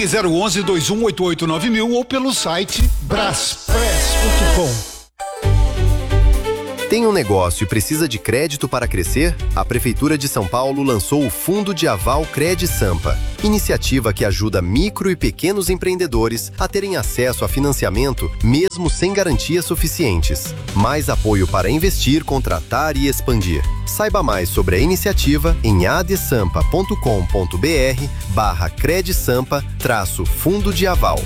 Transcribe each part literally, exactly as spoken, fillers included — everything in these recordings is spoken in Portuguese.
zero um um, dois um oito oito nove mil ou pelo site braspress ponto com. Tem um negócio e precisa de crédito para crescer? A Prefeitura de São Paulo lançou o Fundo de Aval Cred Sampa, iniciativa que ajuda micro e pequenos empreendedores a terem acesso a financiamento mesmo sem garantias suficientes. Mais apoio para investir, contratar e expandir. Saiba mais sobre a iniciativa em adesampa ponto com ponto br barra Cred Sampa traço Fundo de Aval.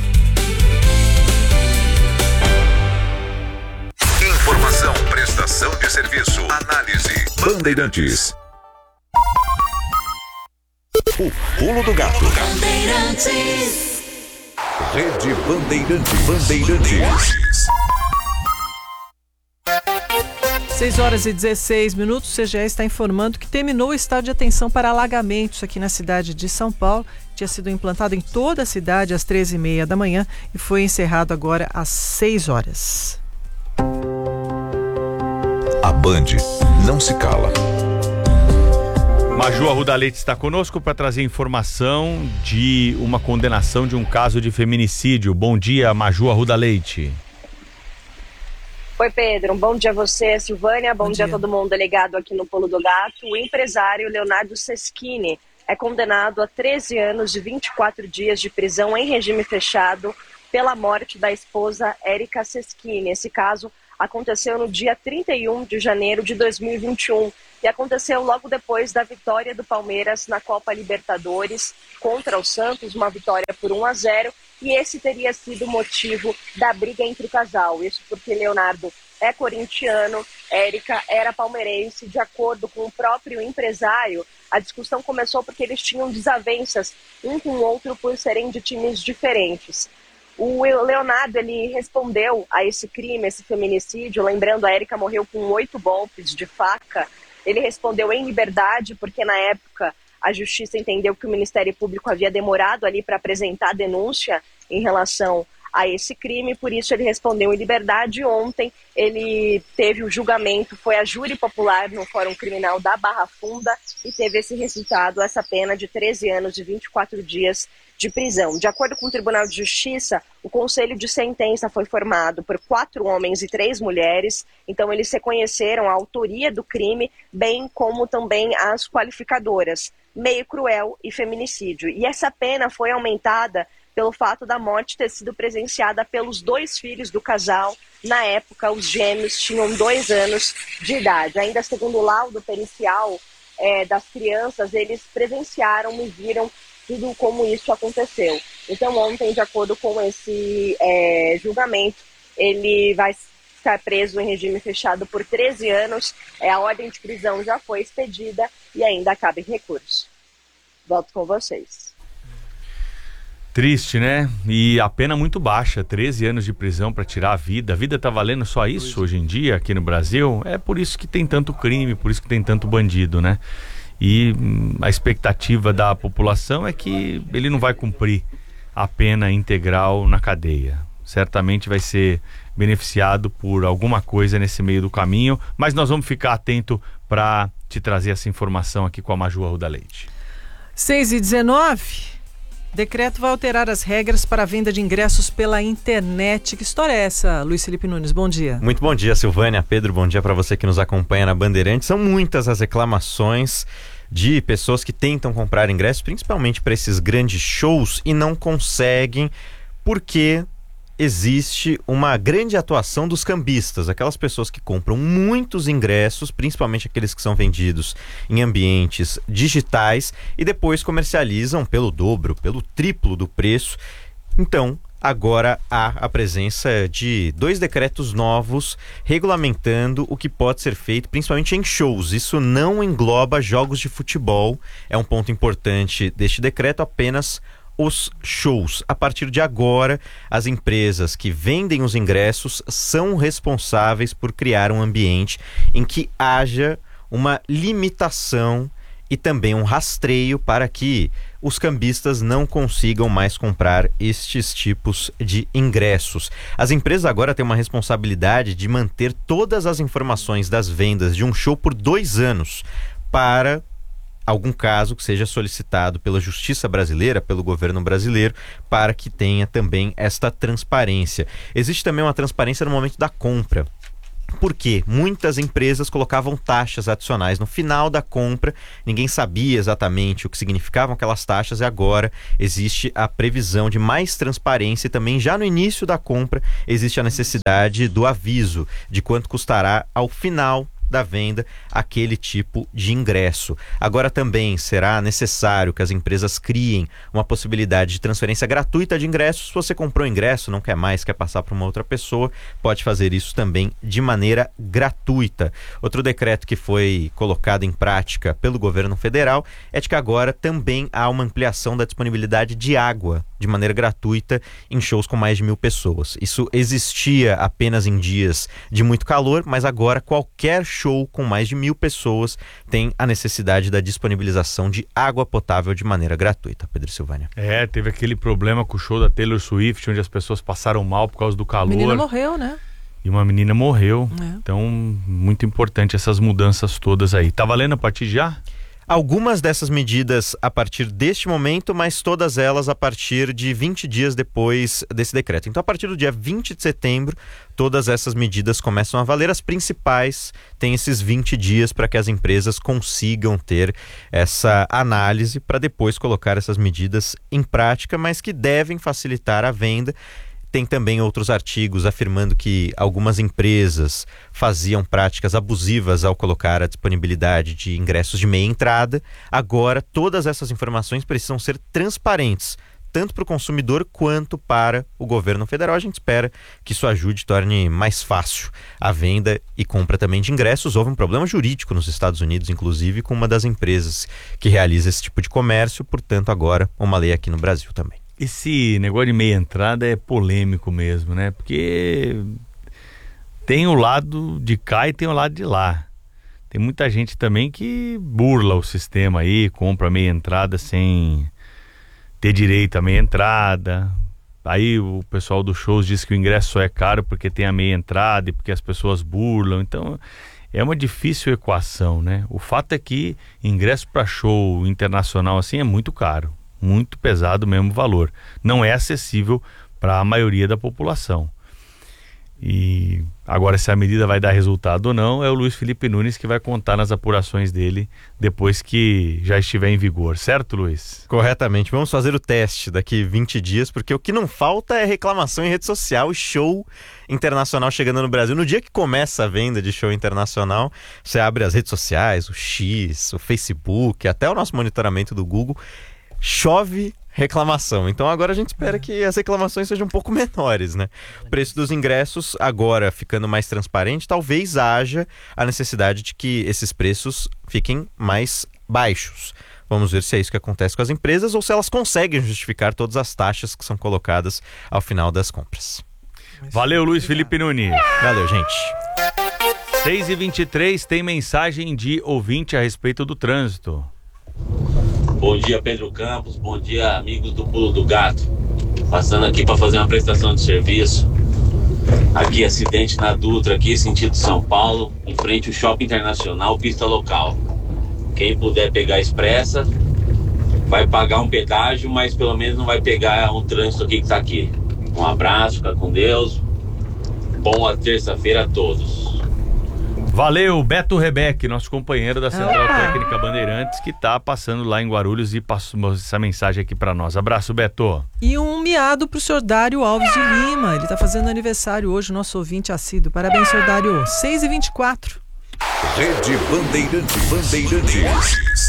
Informação, prestação de serviço, análise. Bandeirantes. O pulo do gato. Bandeirantes. Rede Bandeirantes. Bandeirantes. seis horas e dezesseis minutos, o C G E está informando que terminou o estado de atenção para alagamentos aqui na cidade de São Paulo. Tinha sido implantado em toda a cidade às treze e meia da manhã e foi encerrado agora às seis horas. A Band não se cala. Maju Arruda Leite está conosco para trazer informação de uma condenação de um caso de feminicídio. Bom dia, Maju Arruda Leite. Oi, Pedro. Um bom dia a você, Silvânia. Bom, bom dia a todo mundo ligado aqui no Pulo do Gato. O empresário Leonardo Seschini é condenado a treze anos e vinte e quatro dias de prisão em regime fechado pela morte da esposa Érica Seschini. Esse caso aconteceu no dia trinta e um de janeiro de dois mil e vinte e um e aconteceu logo depois da vitória do Palmeiras na Copa Libertadores contra o Santos, uma vitória por um a zero, e esse teria sido o motivo da briga entre o casal. Isso porque Leonardo é corintiano, Érica era palmeirense. De acordo com o próprio empresário, a discussão começou porque eles tinham desavenças um com o outro por serem de times diferentes. O Leonardo, ele respondeu a esse crime, esse feminicídio, lembrando, a Érica morreu com oito golpes de faca. Ele respondeu em liberdade, porque na época a justiça entendeu que o Ministério Público havia demorado ali para apresentar a denúncia em relação a esse crime, por isso ele respondeu em liberdade. Ontem ele teve o julgamento, foi a júri popular no Fórum Criminal da Barra Funda e teve esse resultado, essa pena de treze anos e vinte e quatro dias de prisão. De acordo com o Tribunal de Justiça, o conselho de sentença foi formado por quatro homens e três mulheres, então eles reconheceram a autoria do crime, bem como também as qualificadoras, meio cruel e feminicídio. E essa pena foi aumentada pelo fato da morte ter sido presenciada pelos dois filhos do casal. Na época, os gêmeos tinham dois anos de idade. Ainda segundo o laudo pericial é, das crianças, eles presenciaram e viram tudo como isso aconteceu. Então, ontem, de acordo com esse é, julgamento, ele vai ficar preso em regime fechado por treze anos. É, a ordem de prisão já foi expedida e ainda cabe recurso. Volto com vocês. Triste, né? E a pena muito baixa, treze anos de prisão para tirar a vida. A vida tá valendo só isso hoje em dia aqui no Brasil? É por isso que tem tanto crime, por isso que tem tanto bandido, né? E a expectativa da população é que ele não vai cumprir a pena integral na cadeia. Certamente vai ser beneficiado por alguma coisa nesse meio do caminho, mas nós vamos ficar atento para te trazer essa informação aqui com a Maju Arruda Leite. seis e dezenove, decreto vai alterar as regras para a venda de ingressos pela internet. Que história é essa, Luiz Felipe Nunes? Bom dia. Muito bom dia, Silvânia, Pedro, bom dia para você que nos acompanha na Bandeirantes. São muitas as reclamações de pessoas que tentam comprar ingressos, principalmente para esses grandes shows, e não conseguem porque existe uma grande atuação dos cambistas, aquelas pessoas que compram muitos ingressos, principalmente aqueles que são vendidos em ambientes digitais e depois comercializam pelo dobro, pelo triplo do preço. Então, agora há a presença de dois decretos novos regulamentando o que pode ser feito, principalmente em shows. Isso não engloba jogos de futebol, é um ponto importante deste decreto, apenas os shows. A partir de agora, as empresas que vendem os ingressos são responsáveis por criar um ambiente em que haja uma limitação e também um rastreio para que os cambistas não consigam mais comprar estes tipos de ingressos. As empresas agora têm uma responsabilidade de manter todas as informações das vendas de um show por dois anos para algum caso que seja solicitado pela Justiça Brasileira, pelo governo brasileiro, para que tenha também esta transparência. Existe também uma transparência no momento da compra. Porque muitas empresas colocavam taxas adicionais no final da compra, ninguém sabia exatamente o que significavam aquelas taxas e agora existe a previsão de mais transparência e também já no início da compra existe a necessidade do aviso de quanto custará ao final da venda aquele tipo de ingresso. Agora também será necessário que as empresas criem uma possibilidade de transferência gratuita de ingressos. Se você comprou ingresso, não quer mais, quer passar para uma outra pessoa, pode fazer isso também de maneira gratuita. Outro decreto que foi colocado em prática pelo governo federal é de que agora também há uma ampliação da disponibilidade de água de maneira gratuita em shows com mais de mil pessoas. Isso existia apenas em dias de muito calor, mas agora qualquer show com mais de mil pessoas tem a necessidade da disponibilização de água potável de maneira gratuita. Pedro Silvânia. É, teve aquele problema com o show da Taylor Swift, onde as pessoas passaram mal por causa do calor. A menina morreu, né? E uma menina morreu. É. Então, muito importante essas mudanças todas aí. Tá valendo a partir de já? Algumas dessas medidas a partir deste momento, mas todas elas a partir de vinte dias depois desse decreto. Então, a partir do dia vinte de setembro, todas essas medidas começam a valer. As principais têm esses vinte dias para que as empresas consigam ter essa análise para depois colocar essas medidas em prática, mas que devem facilitar a venda. Tem também outros artigos afirmando que algumas empresas faziam práticas abusivas ao colocar a disponibilidade de ingressos de meia entrada. Agora, todas essas informações precisam ser transparentes, tanto para o consumidor quanto para o governo federal. A gente espera que isso ajude e torne mais fácil a venda e compra também de ingressos. Houve um problema jurídico nos Estados Unidos, inclusive, com uma das empresas que realiza esse tipo de comércio. Portanto, agora uma lei aqui no Brasil também. Esse negócio de meia entrada é polêmico mesmo, né? Porque tem o lado de cá e tem o lado de lá. Tem muita gente também que burla o sistema aí, compra meia entrada sem ter direito à meia entrada. Aí o pessoal dos shows diz que o ingresso só é caro porque tem a meia entrada e porque as pessoas burlam. Então é uma difícil equação, né? O fato é que ingresso para show internacional assim é muito caro. Muito pesado mesmo o valor. Não é acessível para a maioria da população. E agora, se a medida vai dar resultado ou não, é o Luiz Felipe Nunes que vai contar nas apurações dele depois que já estiver em vigor. Certo, Luiz? Corretamente. Vamos fazer o teste daqui vinte dias, porque o que não falta é reclamação em rede social e show internacional chegando no Brasil. No dia que começa a venda de show internacional, você abre as redes sociais, o X, o Facebook, até o nosso monitoramento do Google, chove reclamação. Então agora a gente espera que as reclamações sejam um pouco menores, né? O preço dos ingressos agora ficando mais transparente, talvez haja a necessidade de que esses preços fiquem mais baixos. Vamos ver se é isso que acontece com as empresas ou se elas conseguem justificar todas as taxas que são colocadas ao final das compras. Valeu, Luiz Felipe Nunes. Valeu, gente. seis e vinte e três, tem mensagem de ouvinte a respeito do trânsito. Bom dia, Pedro Campos. Bom dia, amigos do Pulo do Gato. Passando aqui para fazer uma prestação de serviço. Aqui, acidente na Dutra, aqui, sentido São Paulo, em frente ao Shopping Internacional, pista local. Quem puder pegar a expressa, vai pagar um pedágio, mas pelo menos não vai pegar um trânsito aqui que está aqui. Um abraço, fica com Deus. Boa terça-feira a todos. Valeu, Beto Rebeck, nosso companheiro da Central Opa. Técnica Bandeirantes, que tá passando lá em Guarulhos e passou essa mensagem aqui para nós. Abraço, Beto. E um miado pro senhor Dário Alves de Lima. Ele tá fazendo aniversário hoje, nosso ouvinte assíduo. Parabéns, senhor Dário. seis e vinte e quatro. Rede Bandeirantes. Bandeirantes.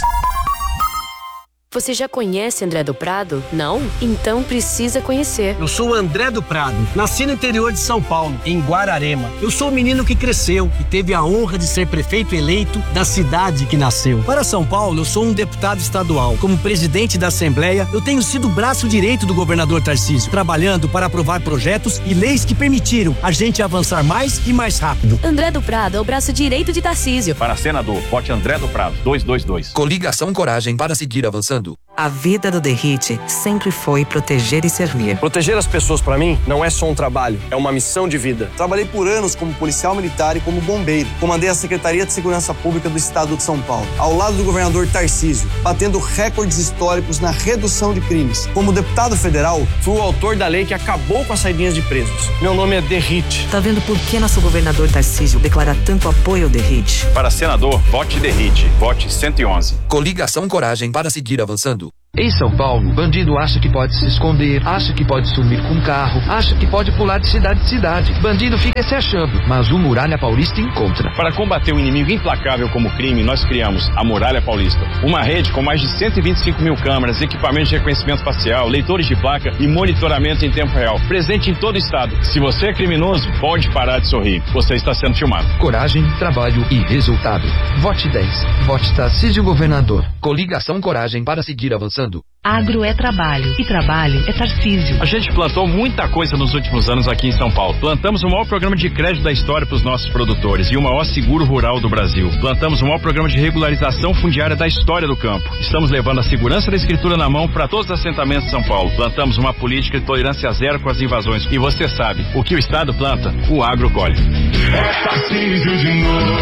Você já conhece André do Prado? Não? Então precisa conhecer. Eu sou o André do Prado, nasci no interior de São Paulo, em Guararema. Eu sou o menino que cresceu e teve a honra de ser prefeito eleito da cidade que nasceu. Para São Paulo, eu sou um deputado estadual. Como presidente da Assembleia, eu tenho sido o braço direito do governador Tarcísio, trabalhando para aprovar projetos e leis que permitiram a gente avançar mais e mais rápido. André do Prado é o braço direito de Tarcísio. Para senador, vote André do Prado, duzentos e vinte e dois. Coligação Coragem para seguir avançando. A vida do Derrite sempre foi proteger e servir. Proteger as pessoas, pra mim, não é só um trabalho, é uma missão de vida. Trabalhei por anos como policial militar e como bombeiro. Comandei a Secretaria de Segurança Pública do Estado de São Paulo, ao lado do governador Tarcísio, batendo recordes históricos na redução de crimes. Como deputado federal, fui o autor da lei que acabou com as saidinhas de presos. Meu nome é Derrite. Tá vendo por que nosso governador Tarcísio declara tanto apoio ao Derrite? Para senador, vote Derrite. Vote cento e onze. Coligação Coragem para seguir avançando. Em São Paulo, bandido acha que pode se esconder, acha que pode sumir com um carro, acha que pode pular de cidade em cidade. Bandido fica se achando, mas o Muralha Paulista encontra. Para combater um inimigo implacável como o crime, nós criamos a Muralha Paulista. Uma rede com mais de cento e vinte e cinco mil câmeras, equipamentos de reconhecimento facial, leitores de placa e monitoramento em tempo real. Presente em todo o estado. Se você é criminoso, pode parar de sorrir. Você está sendo filmado. Coragem, trabalho e resultado. Vote dez. Vote Tarcísio Governador. Coligação Coragem para seguir avançando. Agro é trabalho e trabalho é Tarcísio. A gente plantou muita coisa nos últimos anos aqui em São Paulo. Plantamos o maior programa de crédito da história para os nossos produtores e o maior seguro rural do Brasil. Plantamos o maior programa de regularização fundiária da história do campo. Estamos levando a segurança da escritura na mão para todos os assentamentos de São Paulo. Plantamos uma política de tolerância zero com as invasões. E você sabe, o que o Estado planta, o agro colhe. É Tarcísio de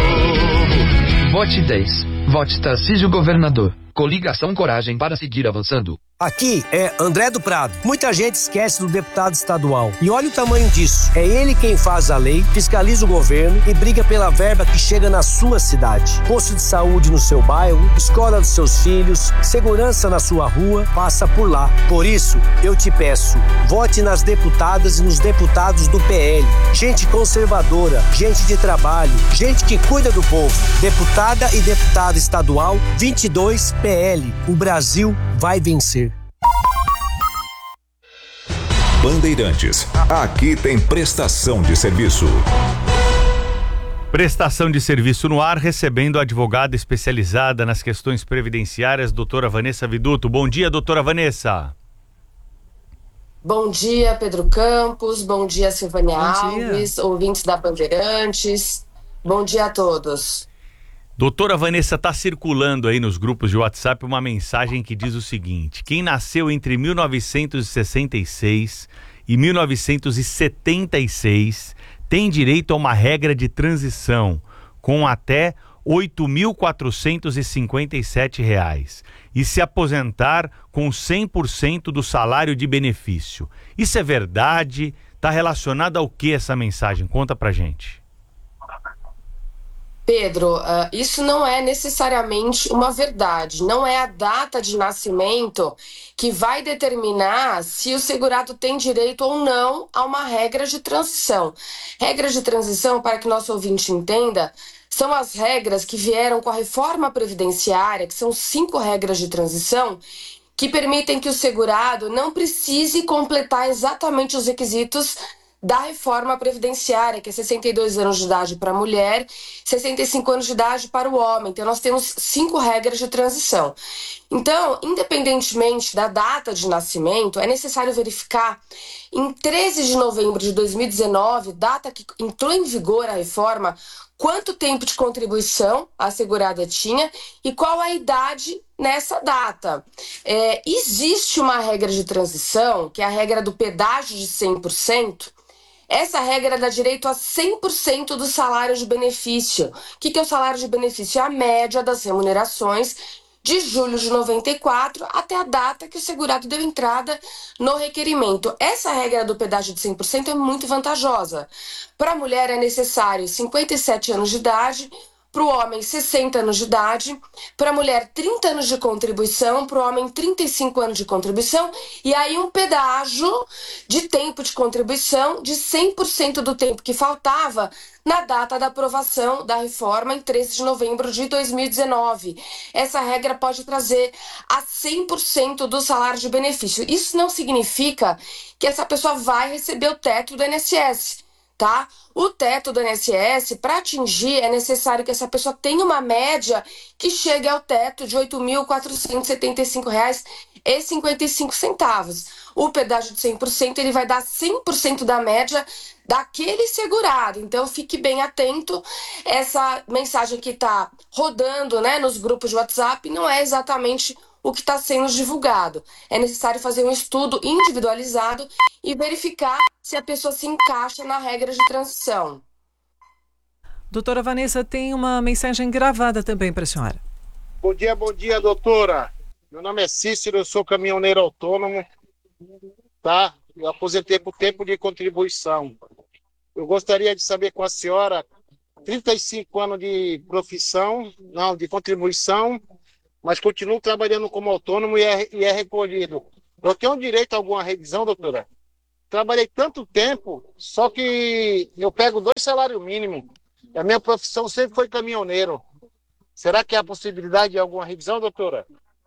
novo. Vote dez. Vote Tarcísio Governador. Coligação Coragem para seguir avançando. Aqui é André do Prado. Muita gente esquece do deputado estadual. E olha o tamanho disso. É ele quem faz a lei, fiscaliza o governo e briga pela verba que chega na sua cidade. Posto de saúde no seu bairro, escola dos seus filhos, segurança na sua rua, passa por lá. Por isso, eu te peço, vote nas deputadas e nos deputados do P L. Gente conservadora, gente de trabalho, gente que cuida do povo. Deputada e deputado estadual, vinte e dois P L. O Brasil vai vencer. Bandeirantes, aqui tem prestação de serviço. Prestação de serviço no ar, recebendo a advogada especializada nas questões previdenciárias, doutora Vanessa Viduto. Bom dia, doutora Vanessa. Bom dia, Pedro Campos. Bom dia, Silvânia Alves, ouvintes da Bandeirantes. Bom dia a todos. Doutora Vanessa, está circulando aí nos grupos de WhatsApp uma mensagem que diz o seguinte: quem nasceu entre mil novecentos e sessenta e seis e mil novecentos e setenta e seis tem direito a uma regra de transição com até oito mil quatrocentos e cinquenta e sete reais e se aposentar com cem por cento do salário de benefício. Isso é verdade? Está relacionado ao que essa mensagem? Conta pra gente. Pedro, uh, isso não é necessariamente uma verdade. Não é a data de nascimento que vai determinar se o segurado tem direito ou não a uma regra de transição. Regras de transição, para que nosso ouvinte entenda, são as regras que vieram com a reforma previdenciária, que são cinco regras de transição, que permitem que o segurado não precise completar exatamente os requisitos da reforma previdenciária, que é sessenta e dois anos de idade para a mulher, sessenta e cinco anos de idade para o homem. Então, nós temos cinco regras de transição. Então, independentemente da data de nascimento, é necessário verificar em treze de novembro de dois mil e dezenove, data que entrou em vigor a reforma, quanto tempo de contribuição a segurada tinha e qual a idade nessa data. É, existe uma regra de transição, que é a regra do pedágio de cem por cento. Essa regra dá direito a cem por cento do salário de benefício. O que, que é o salário de benefício? É a média das remunerações de julho de noventa e quatro até a data que o segurado deu entrada no requerimento. Essa regra do pedágio de cem por cento é muito vantajosa. Para a mulher é necessário cinquenta e sete anos de idade, para o homem sessenta anos de idade, para a mulher trinta anos de contribuição, para o homem trinta e cinco anos de contribuição, e aí um pedágio de tempo de contribuição de cem por cento do tempo que faltava na data da aprovação da reforma em treze de novembro de dois mil e dezenove. Essa regra pode trazer a cem por cento do salário de benefício. Isso não significa que essa pessoa vai receber o teto do I N S S. Tá? O teto do I N S S, para atingir, é necessário que essa pessoa tenha uma média que chegue ao teto de oito mil quatrocentos e setenta e cinco reais e cinquenta e cinco centavos. O pedágio de cem por cento ele vai dar cem por cento da média daquele segurado. Então, fique bem atento. Essa mensagem que está rodando, né, nos grupos de WhatsApp não é exatamente o que está sendo divulgado. É necessário fazer um estudo individualizado e verificar se a pessoa se encaixa na regra de transição. Doutora Vanessa, tem uma mensagem gravada também para a senhora. Bom dia, bom dia, doutora. Meu nome é Cícero, eu sou caminhoneiro autônomo, tá? Eu aposentei por tempo de contribuição. Eu gostaria de saber com a senhora, trinta e cinco anos de profissão, não, de contribuição, mas continuo trabalhando como autônomo e é, e é recolhido. Eu tenho direito a alguma revisão, doutora? Trabalhei tanto tempo, só que eu pego dois salários mínimos. A minha profissão sempre foi caminhoneiro. Será que há possibilidade de alguma revisão, doutora?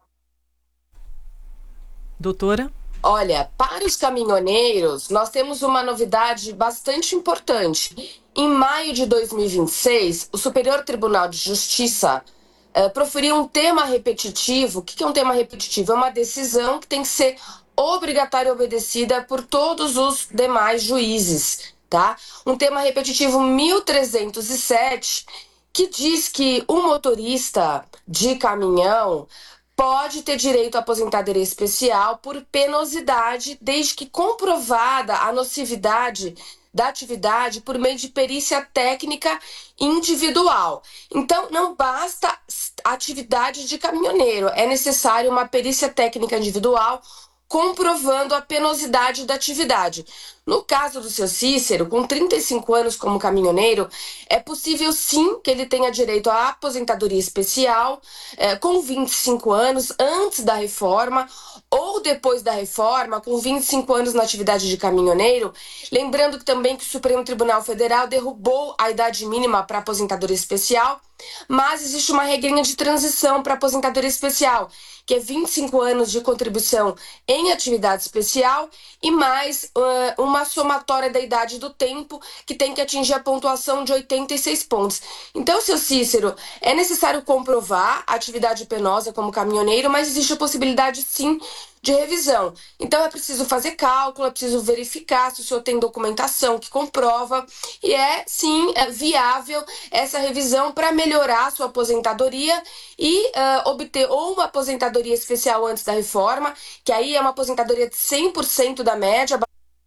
Doutora? Olha, para os caminhoneiros, nós temos uma novidade bastante importante. Em maio de dois mil e vinte e seis, o Superior Tribunal de Justiça uh, proferiu um tema repetitivo. O que é um tema repetitivo? É uma decisão que tem que ser obrigatória e obedecida por todos os demais juízes, tá? Um tema repetitivo mil trezentos e sete, que diz que o motorista de caminhão pode ter direito à aposentadoria especial por penosidade, desde que comprovada a nocividade da atividade por meio de perícia técnica individual. Então, não basta atividade de caminhoneiro, é necessário uma perícia técnica individual comprovando a penosidade da atividade. No caso do seu Cícero, com trinta e cinco anos como caminhoneiro, é possível sim que ele tenha direito à aposentadoria especial eh, com vinte e cinco anos antes da reforma ou depois da reforma, com vinte e cinco anos na atividade de caminhoneiro. Lembrando que também que o Supremo Tribunal Federal derrubou a idade mínima para aposentadoria especial, mas existe uma regrinha de transição para aposentadoria especial, que é vinte e cinco anos de contribuição em atividade especial e mais uh, uma somatória da idade do tempo, que tem que atingir a pontuação de oitenta e seis pontos. Então, seu Cícero, é necessário comprovar a atividade penosa como caminhoneiro, mas existe a possibilidade, sim, de revisão. Então, é preciso fazer cálculo, é preciso verificar se o senhor tem documentação que comprova, e é, sim, é viável essa revisão para melhorar a sua aposentadoria e uh, obter ou uma aposentadoria especial antes da reforma, que aí é uma aposentadoria de cem por cento da média.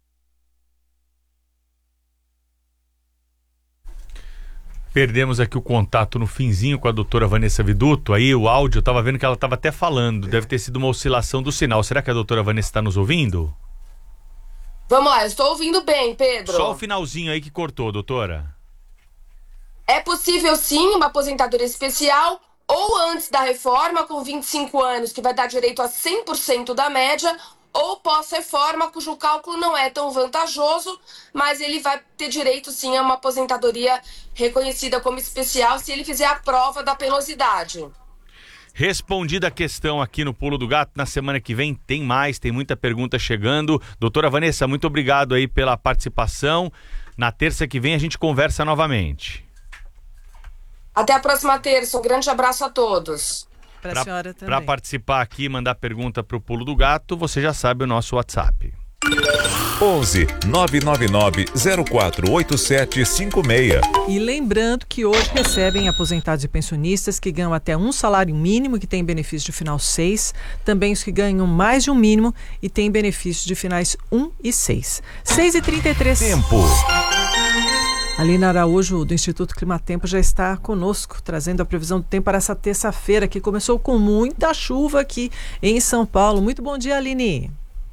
Perdemos aqui o contato no finzinho com a doutora Vanessa Viduto. Aí o áudio, eu tava vendo que ela tava até falando. Deve ter sido uma oscilação do sinal. Será que a doutora Vanessa está nos ouvindo? Vamos lá, eu estou ouvindo bem, Pedro. Só o finalzinho aí que cortou, doutora. É possível sim uma aposentadoria especial ou antes da reforma, com vinte e cinco anos, que vai dar direito a cem por cento da média, ou pós-reforma, cujo cálculo não é tão vantajoso, mas ele vai ter direito sim a uma aposentadoria reconhecida como especial se ele fizer a prova da penosidade. Respondida a questão aqui no Pulo do Gato. Na semana que vem tem mais, tem muita pergunta chegando. Doutora Vanessa, muito obrigado aí pela participação. Na terça que vem a gente conversa novamente. Até a próxima terça. Um grande abraço a todos. Para a senhora também. Para participar aqui e mandar pergunta para o Pulo do Gato, você já sabe o nosso WhatsApp. onze nove nove nove zero quatro oito sete cinco seis. E lembrando que hoje recebem aposentados e pensionistas que ganham até um salário mínimo e que têm benefício de final seis, também os que ganham mais de um mínimo e têm benefício de finais um e seis. seis e trinta e três. Tempo. Aline Araújo, do Instituto Climatempo, já está conosco, trazendo a previsão do tempo para essa terça-feira, que começou com muita chuva aqui em São Paulo. Muito bom dia, Aline.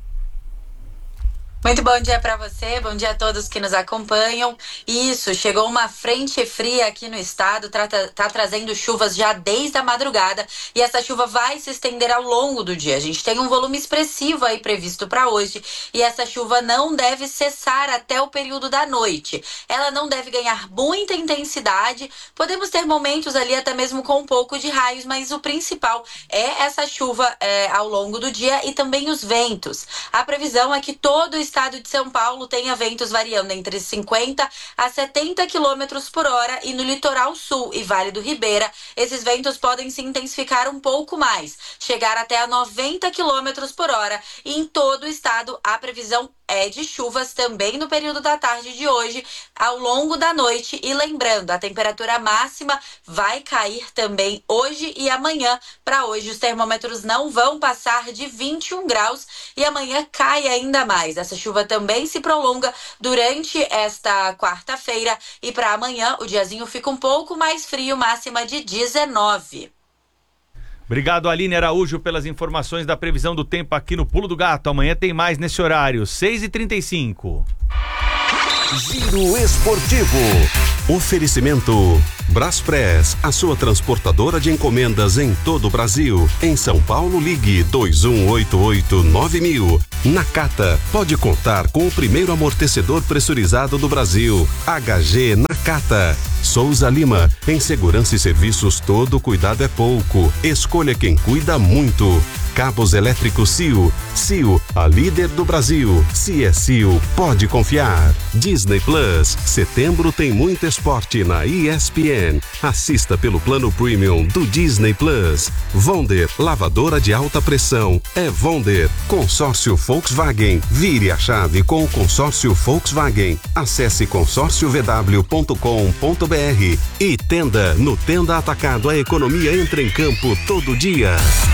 Muito bom dia para você, bom dia a todos que nos acompanham. Isso, chegou uma frente fria aqui no estado, tá, tá trazendo chuvas já desde a madrugada e essa chuva vai se estender ao longo do dia. A gente tem um volume expressivo aí previsto para hoje e essa chuva não deve cessar até o período da noite. Ela não deve ganhar muita intensidade, podemos ter momentos ali até mesmo com um pouco de raios, mas o principal é essa chuva é, ao longo do dia e também os ventos. A previsão é que todo o estado de São Paulo tenha ventos variando entre cinquenta a setenta quilômetros por hora e no litoral sul e Vale do Ribeira, esses ventos podem se intensificar um pouco mais, chegar até a noventa quilômetros por hora. E em todo o estado, a previsão é de chuvas também no período da tarde de hoje, ao longo da noite. E lembrando, a temperatura máxima vai cair também hoje e amanhã. Para hoje, os termômetros não vão passar de vinte e um graus e amanhã cai ainda mais. Essa chuva também se prolonga durante esta quarta-feira e para amanhã o diazinho fica um pouco mais frio, máxima de dezenove. Obrigado, Aline Araújo, pelas informações da previsão do tempo aqui no Pulo do Gato. Amanhã tem mais nesse horário, seis e trinta e cinco. Giro Esportivo. Oferecimento Braspress, a sua transportadora de encomendas em todo o Brasil. Em São Paulo, ligue dois um oito oito nove mil. Nakata, pode contar com o primeiro amortecedor pressurizado do Brasil. H G Nakata. Souza Lima, em segurança e serviços todo cuidado é pouco. Escolha quem cuida muito. Cabos elétricos C I O. C I O, a líder do Brasil. Se é C I O, pode confiar. Disney Plus, setembro tem muito esporte na E S P N. Assista pelo plano premium do Disney Plus. Vonder, lavadora de alta pressão. É Vonder. Consórcio Volkswagen. Vire a chave com o consórcio Volkswagen. Acesse consórcio v w ponto com ponto b r. E Tenda, no Tenda Atacado, a economia entra em campo todo dia.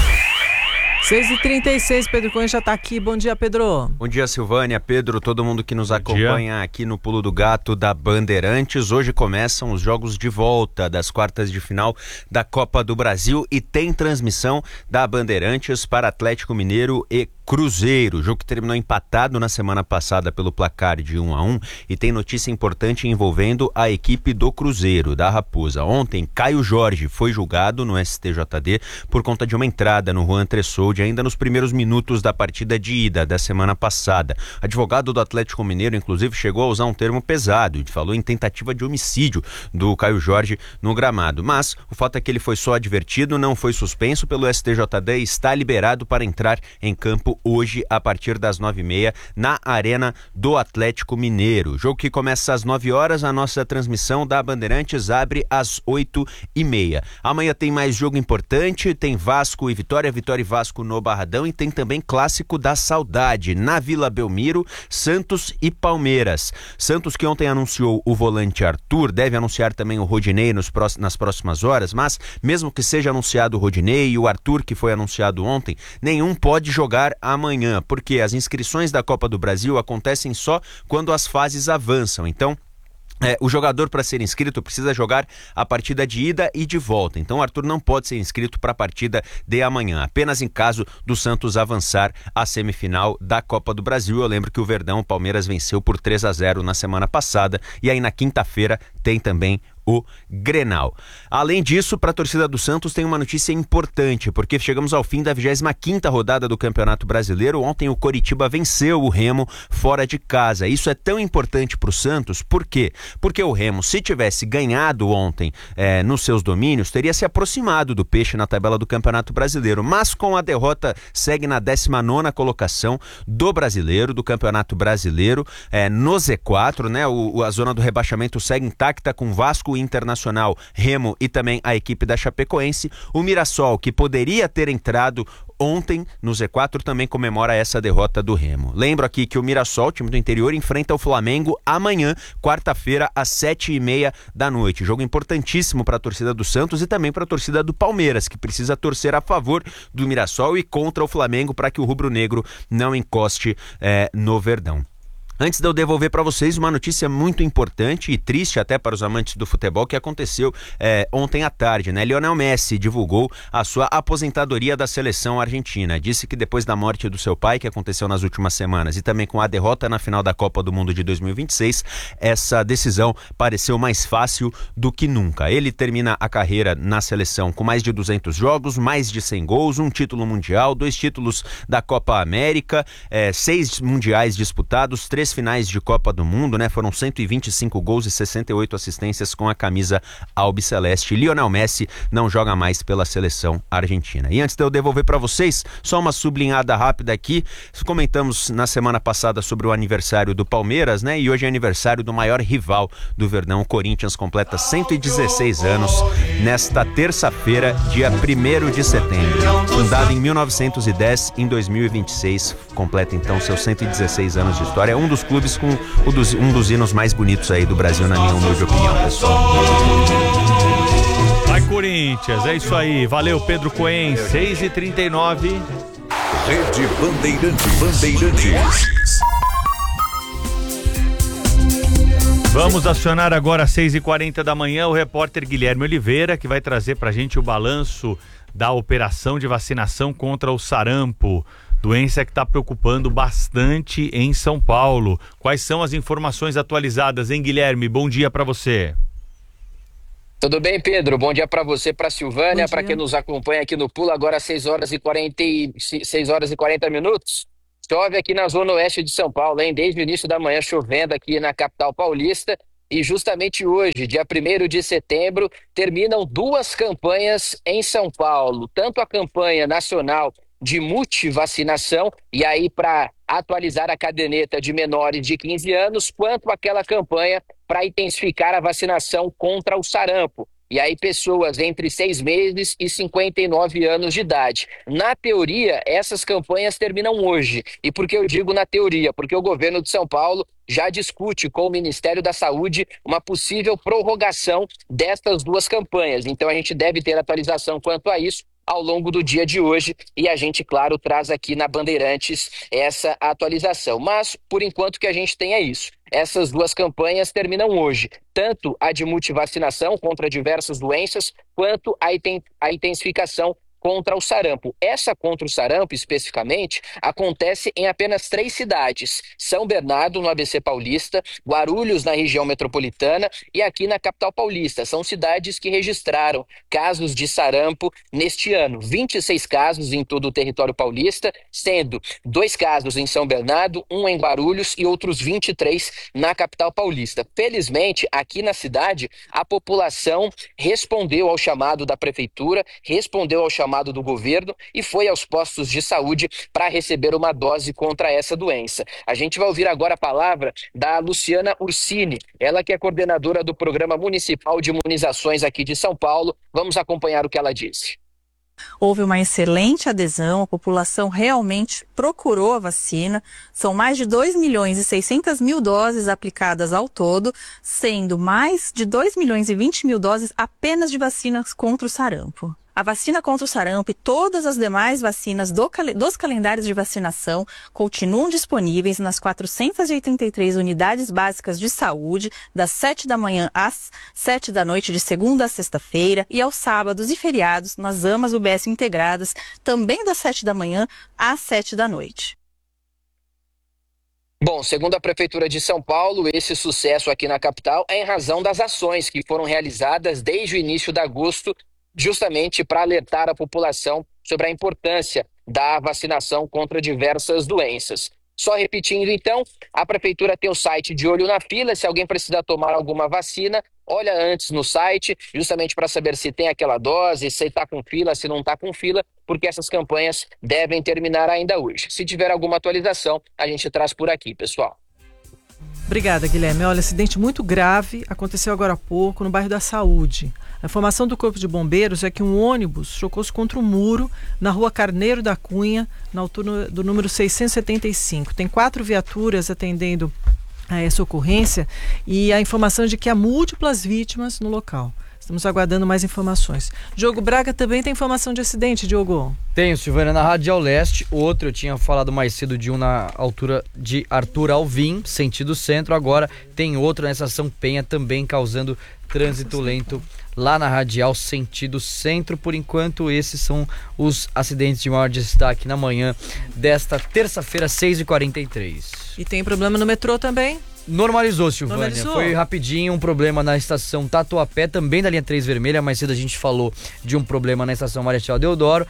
seis e trinta e seis, Pedro Cunha já está aqui. Bom dia, Pedro. Bom dia, Silvânia, Pedro, todo mundo que nos Bom acompanha dia. Aqui no Pulo do Gato da Bandeirantes. Hoje começam os jogos de volta das quartas de final da Copa do Brasil e tem transmissão da Bandeirantes para Atlético Mineiro e Cruzeiro. O jogo que terminou empatado na semana passada pelo placar de um a um e tem notícia importante envolvendo a equipe do Cruzeiro, da Raposa. Ontem, Caio Jorge foi julgado no S T J D por conta de uma entrada no Juan Tressoldi ainda nos primeiros minutos da partida de ida da semana passada. O advogado do Atlético Mineiro, inclusive, chegou a usar um termo pesado e falou em tentativa de homicídio do Caio Jorge no gramado. Mas o fato é que ele foi só advertido, não foi suspenso pelo S T J D e está liberado para entrar em campo hoje a partir das nove e meia na Arena do Atlético Mineiro. Jogo que começa às nove horas, a nossa transmissão da Bandeirantes abre às oito e meia. Amanhã tem mais jogo importante, tem Vasco e Vitória, Vitória e Vasco no Barradão e tem também Clássico da Saudade na Vila Belmiro, Santos e Palmeiras. Santos que ontem anunciou o volante Arthur, deve anunciar também o Rodinei nos próximos, nas próximas horas, mas mesmo que seja anunciado o Rodinei e o Arthur que foi anunciado ontem, nenhum pode jogar amanhã, porque as inscrições da Copa do Brasil acontecem só quando as fases avançam. Então, É, o jogador, para ser inscrito, precisa jogar a partida de ida e de volta. Então, o Arthur não pode ser inscrito para a partida de amanhã, apenas em caso do Santos avançar à semifinal da Copa do Brasil. Eu lembro que o Verdão, o Palmeiras, venceu por três a zero na semana passada. E aí, na quinta-feira, tem também o Grenal. Além disso, para a torcida do Santos tem uma notícia importante, porque chegamos ao fim da vigésima quinta rodada do Campeonato Brasileiro. Ontem o Coritiba venceu o Remo fora de casa. Isso é tão importante para o Santos, por quê? Porque o Remo, se tivesse ganhado ontem é, nos seus domínios, teria se aproximado do Peixe na tabela do Campeonato Brasileiro, mas com a derrota segue na décima nona colocação do Brasileiro, do Campeonato Brasileiro, é, no Z quatro, né? O, a zona do rebaixamento segue intacta com Vasco, Internacional, Remo e também a equipe da Chapecoense. O Mirassol, que poderia ter entrado ontem no Z quatro, também comemora essa derrota do Remo. Lembro aqui que o Mirassol, time do interior, enfrenta o Flamengo amanhã, quarta-feira, às sete e meia da noite. Jogo importantíssimo para a torcida do Santos e também para a torcida do Palmeiras, que precisa torcer a favor do Mirassol e contra o Flamengo para que o rubro-negro não encoste é, no Verdão. Antes de eu devolver para vocês uma notícia muito importante e triste até para os amantes do futebol que aconteceu é, ontem à tarde, né? Lionel Messi divulgou a sua aposentadoria da seleção argentina. Disse que depois da morte do seu pai, que aconteceu nas últimas semanas, e também com a derrota na final da Copa do Mundo de dois mil e vinte e seis, essa decisão pareceu mais fácil do que nunca. Ele termina a carreira na seleção com mais de duzentos jogos, mais de cem gols, um título mundial, dois títulos da Copa América, é, seis mundiais disputados, três três finais de Copa do Mundo, né? Foram cento e vinte e cinco gols e sessenta e oito assistências com a camisa albiceleste. Lionel Messi não joga mais pela seleção argentina. E antes de eu devolver para vocês, só uma sublinhada rápida aqui. Comentamos na semana passada sobre o aniversário do Palmeiras, né? E hoje é aniversário do maior rival do Verdão. O Corinthians completa cento e dezesseis anos nesta terça-feira, dia primeiro de setembro. Fundado em mil novecentos e dez, em dois mil e vinte e seis, completa então seus cento e dezesseis anos de história. É um dos clubes com um dos, um dos hinos mais bonitos aí do Brasil, na minha humilde opinião, pessoal. Vai, Corinthians, é isso aí. Valeu, Pedro Cohen, seis e trinta e nove. Rede Bandeirantes. Bandeirantes. Vamos acionar agora às seis e quarenta da manhã o repórter Guilherme Oliveira, que vai trazer pra gente o balanço da operação de vacinação contra o sarampo, doença que está preocupando bastante em São Paulo. Quais são as informações atualizadas, hein, Guilherme? Bom dia para você. Tudo bem, Pedro? Bom dia para você, para Silvânia, para quem nos acompanha aqui no Pulo, agora às seis horas e quarenta minutos. Chove aqui na zona oeste de São Paulo, hein? Desde o início da manhã chovendo aqui na capital paulista. E justamente hoje, dia primeiro de setembro, terminam duas campanhas em São Paulo. Tanto a campanha nacional de multivacinação, e aí para atualizar a caderneta de menores de quinze anos, quanto aquela campanha para intensificar a vacinação contra o sarampo. E aí pessoas entre seis meses e cinquenta e nove anos de idade. Na teoria, essas campanhas terminam hoje. E por que eu digo na teoria? Porque o governo de São Paulo já discute com o Ministério da Saúde uma possível prorrogação destas duas campanhas. Então a gente deve ter atualização quanto a isso ao longo do dia de hoje, e a gente, claro, traz aqui na Bandeirantes essa atualização. Mas, por enquanto, que a gente tem é isso. Essas duas campanhas terminam hoje, tanto a de multivacinação contra diversas doenças, quanto a intensificação contra o sarampo. Essa contra o sarampo, especificamente, acontece em apenas três cidades: São Bernardo, no A B C Paulista, Guarulhos, na região metropolitana, e aqui na capital paulista. São cidades que registraram casos de sarampo neste ano. vinte e seis casos em todo o território paulista, sendo dois casos em São Bernardo, um em Guarulhos e outros vinte e três na capital paulista. Felizmente, aqui na cidade, a população respondeu ao chamado da prefeitura, respondeu ao chamado do governo e foi aos postos de saúde para receber uma dose contra essa doença. A gente vai ouvir agora a palavra da Luciana Ursini, ela que é coordenadora do Programa Municipal de Imunizações aqui de São Paulo. Vamos acompanhar o que ela disse. Houve uma excelente adesão, a população realmente procurou a vacina. São mais de dois milhões e seiscentas mil doses aplicadas ao todo, sendo mais de dois milhões e vinte mil doses apenas de vacinas contra o sarampo. A vacina contra o sarampo e todas as demais vacinas do, dos calendários de vacinação continuam disponíveis nas quatrocentas e oitenta e três unidades básicas de saúde, das sete da manhã às sete da noite, de segunda a sexta-feira, e aos sábados e feriados nas AMAs U B S integradas, também das sete da manhã às sete da noite. Bom, segundo a Prefeitura de São Paulo, esse sucesso aqui na capital é em razão das ações que foram realizadas desde o início de agosto, justamente para alertar a população sobre a importância da vacinação contra diversas doenças. Só repetindo então, a Prefeitura tem o site de Olho na Fila. Se alguém precisar tomar alguma vacina, olha antes no site, justamente para saber se tem aquela dose, se está com fila, se não está com fila, porque essas campanhas devem terminar ainda hoje. Se tiver alguma atualização, a gente traz por aqui, pessoal. Obrigada, Guilherme. Olha, acidente muito grave aconteceu agora há pouco no bairro da Saúde. A informação do Corpo de Bombeiros é que um ônibus chocou-se contra um muro na rua Carneiro da Cunha, na altura do número seiscentos e setenta e cinco. Tem quatro viaturas atendendo a essa ocorrência e a informação é de que há múltiplas vítimas no local. Estamos aguardando mais informações. Diogo Braga também tem informação de acidente, Diogo? Tenho, Silvana, na Radial Leste. Outro, eu tinha falado mais cedo de um na altura de Arthur Alvim, sentido centro. Agora tem outro na estação Penha, também causando trânsito lento lá na Radial, sentido centro. Por enquanto, esses são os acidentes de maior destaque na manhã desta terça-feira, seis e quarenta e três. E tem problema no metrô também? Normalizou, Silvânia. Normalizou. Foi rapidinho, um problema na estação Tatuapé, também da linha três vermelha. Mais cedo a gente falou de um problema na estação Marechal Deodoro.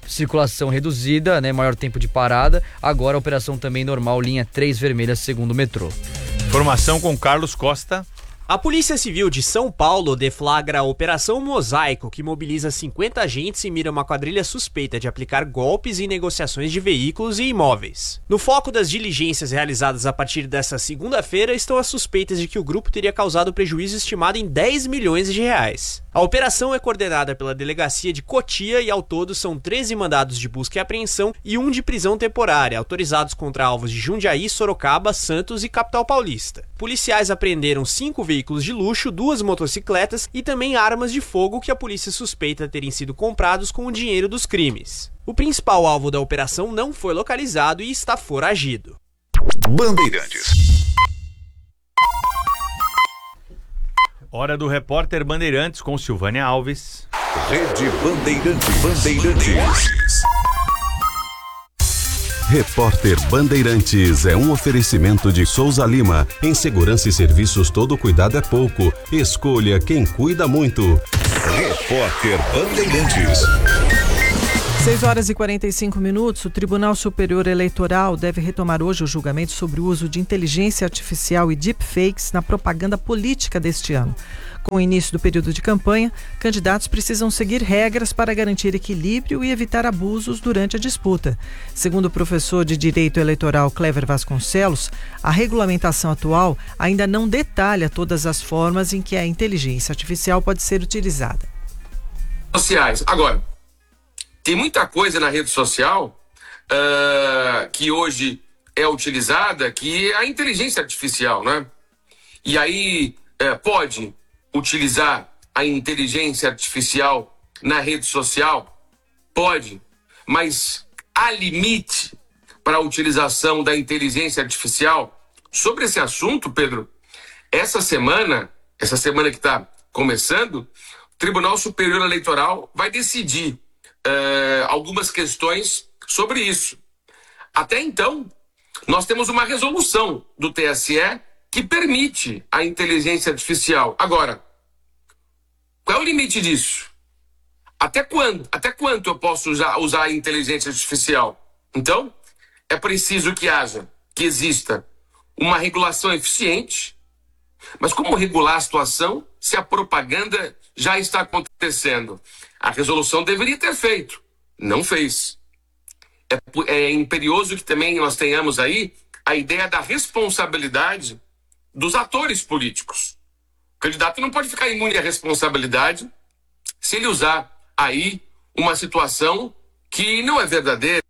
circulação reduzida, né, maior tempo de parada. Agora a operação também normal, linha três vermelha, segundo o metrô. Informação com Carlos Costa. A Polícia Civil de São Paulo deflagra a Operação Mosaico, que mobiliza cinquenta agentes e mira uma quadrilha suspeita de aplicar golpes em negociações de veículos e imóveis. No foco das diligências realizadas a partir desta segunda-feira estão as suspeitas de que o grupo teria causado prejuízo estimado em dez milhões de reais. A operação é coordenada pela Delegacia de Cotia e ao todo são treze mandados de busca e apreensão e um de prisão temporária, autorizados contra alvos de Jundiaí, Sorocaba, Santos e Capital Paulista. Policiais apreenderam cinco veículos de luxo, duas motocicletas e também armas de fogo que a polícia suspeita terem sido comprados com o dinheiro dos crimes. O principal alvo da operação não foi localizado e está foragido. Bandeirantes. Hora do repórter Bandeirantes com Silvânia Alves. Rede Bandeirantes. Bandeirantes. Repórter Bandeirantes é um oferecimento de Souza Lima. Em segurança e serviços, todo cuidado é pouco. Escolha quem cuida muito. Repórter Bandeirantes. seis horas e quarenta e cinco minutos, o Tribunal Superior Eleitoral deve retomar hoje o julgamento sobre o uso de inteligência artificial e deepfakes na propaganda política deste ano. Com o início do período de campanha, candidatos precisam seguir regras para garantir equilíbrio e evitar abusos durante a disputa. Segundo o professor de Direito Eleitoral Clever Vasconcelos, a regulamentação atual ainda não detalha todas as formas em que a inteligência artificial pode ser utilizada. Sociais. Agora, tem muita coisa na rede social uh, que hoje é utilizada, que é a inteligência artificial, né? E aí uh, pode utilizar a inteligência artificial na rede social? Pode, mas há limite para a utilização da inteligência artificial? Sobre esse assunto, Pedro, essa semana, essa semana que está começando, o Tribunal Superior Eleitoral vai decidir uh, algumas questões sobre isso. Até então, nós temos uma resolução do T S E que permite a inteligência artificial. Agora, qual é o limite disso? Até quando? Até quanto eu posso usar, usar a inteligência artificial? Então, é preciso que haja, que exista uma regulação eficiente. Mas como regular a situação se a propaganda já está acontecendo? A resolução deveria ter feito. Não fez. É, é imperioso que também nós tenhamos aí a ideia da responsabilidade dos atores políticos. O candidato não pode ficar imune à responsabilidade se ele usar aí uma situação que não é verdadeira.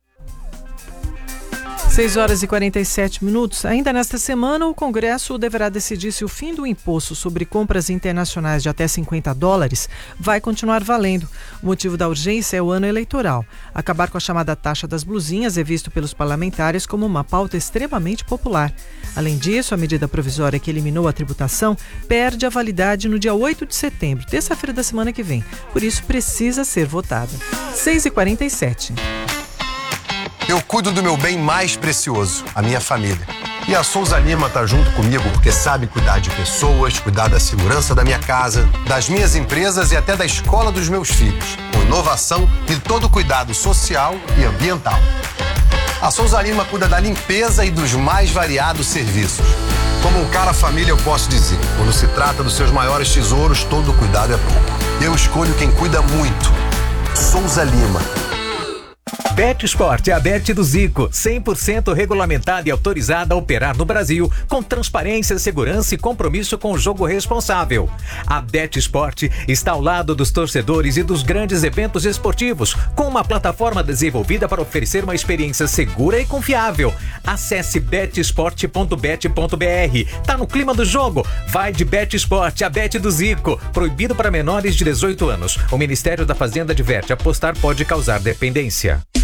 seis horas e quarenta e sete minutos. Ainda nesta semana, o Congresso deverá decidir se o fim do imposto sobre compras internacionais de até cinquenta dólares vai continuar valendo. O motivo da urgência é o ano eleitoral. Acabar com a chamada taxa das blusinhas é visto pelos parlamentares como uma pauta extremamente popular. Além disso, a medida provisória que eliminou a tributação perde a validade no dia oito de setembro, terça-feira da semana que vem. Por isso, precisa ser votada. seis e quarenta e sete. Eu cuido do meu bem mais precioso, a minha família. E a Souza Lima tá junto comigo porque sabe cuidar de pessoas, cuidar da segurança da minha casa, das minhas empresas e até da escola dos meus filhos, com inovação e todo cuidado social e ambiental. A Souza Lima cuida da limpeza e dos mais variados serviços. Como um cara família, eu posso dizer, quando se trata dos seus maiores tesouros, todo cuidado é pouco. Eu escolho quem cuida muito. Souza Lima. BetSport é a Bet do Zico, cem por cento regulamentada e autorizada a operar no Brasil, com transparência, segurança e compromisso com o jogo responsável. A BetSport está ao lado dos torcedores e dos grandes eventos esportivos, com uma plataforma desenvolvida para oferecer uma experiência segura e confiável. Acesse bet sport ponto bet ponto b r. Tá no clima do jogo? Vai de BetSport, a Bet do Zico. Proibido para menores de dezoito anos. O Ministério da Fazenda adverte: apostar pode causar dependência.